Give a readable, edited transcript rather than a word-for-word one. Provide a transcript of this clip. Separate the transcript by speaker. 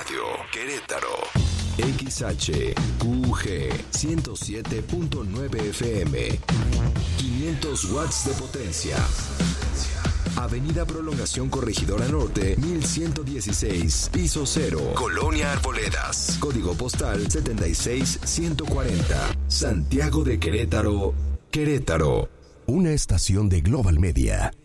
Speaker 1: Radio, Querétaro. XHQG 107.9 FM. 500 watts de potencia. Avenida Prolongación Corregidora Norte, 1116, piso 0, Colonia Arboledas. Código postal 76140. Santiago de Querétaro, Querétaro.
Speaker 2: Una estación de Global Media.